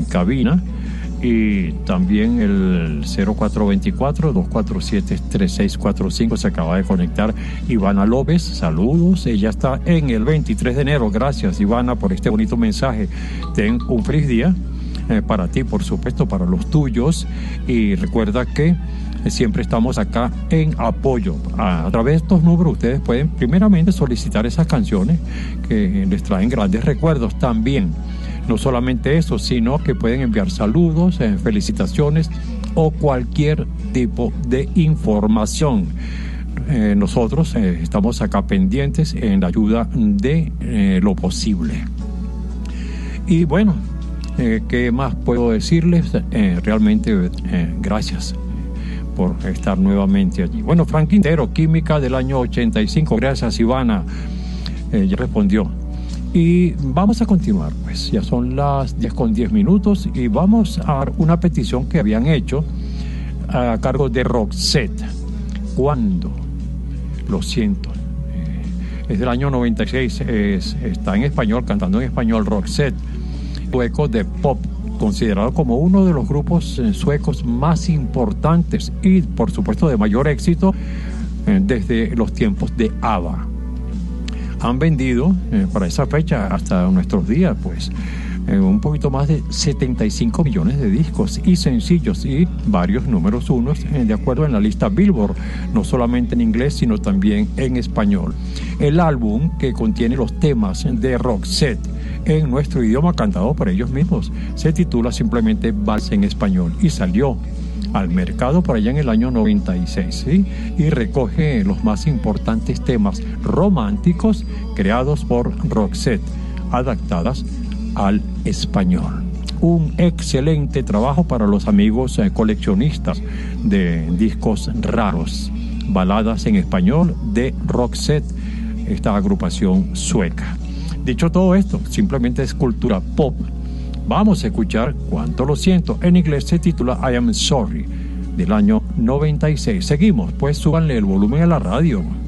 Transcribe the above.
cabina, y también el 0424-247-3645. Se acaba de conectar Ivana López. Saludos, ella está en el 23 de enero. Gracias, Ivana, por este bonito mensaje. Ten un feliz día para ti, por supuesto, para los tuyos, y recuerda que siempre estamos acá en apoyo. A través de estos números ustedes pueden primeramente solicitar esas canciones que les traen grandes recuerdos. También, no solamente eso, sino que pueden enviar saludos, felicitaciones o cualquier tipo de información. Nosotros estamos acá pendientes en la ayuda de lo posible. Y bueno, ¿qué más puedo decirles? Realmente gracias por estar nuevamente allí. Bueno, Frank Quintero, Química del año 85. Gracias, Ivana. Ya respondió. Y vamos a continuar, pues ya son las 10:10 y vamos a dar una petición que habían hecho a cargo de Roxette. ¿Cuándo? Lo siento. Es del año 96, está en español, cantando en español. Roxette, sueco de pop, considerado como uno de los grupos suecos más importantes y, por supuesto, de mayor éxito desde los tiempos de ABBA. Han vendido para esa fecha hasta nuestros días, pues, un poquito más de 75 millones de discos y sencillos y varios números unos, de acuerdo en la lista Billboard, no solamente en inglés, sino también en español. El álbum, que contiene los temas de Roxette en nuestro idioma cantado por ellos mismos, se titula simplemente Vals en Español y salió al mercado por allá en el año 96, ¿sí? Y recoge los más importantes temas románticos creados por Roxette, adaptadas al español. Un excelente trabajo para los amigos coleccionistas de discos raros. Baladas en español de Roxette, esta agrupación sueca. Dicho todo esto, simplemente es cultura pop. Vamos a escuchar Cuánto lo siento. En inglés se titula I Am Sorry, del año 96. Seguimos, pues súbanle el volumen a la radio.